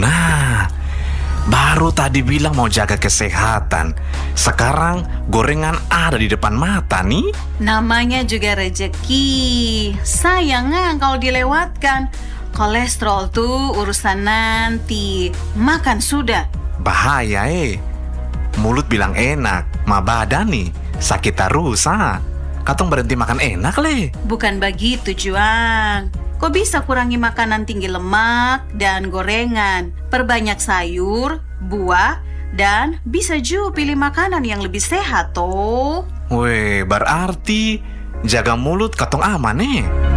Nah, baru tadi bilang mau jaga kesehatan. Sekarang gorengan ada di depan mata nih. Namanya juga rezeki. Sayang kalau dilewatkan. Kolesterol tuh urusan nanti. Makan sudah. Bahaya Mulut bilang enak, ma badan nih sakit terus Katong berhenti makan enak Bukan begitu, Juang. Kok bisa kurangi makanan tinggi lemak dan gorengan? Perbanyak sayur, buah, dan bisa juga pilih makanan yang lebih sehat toh. Weh, berarti jaga mulut katong aman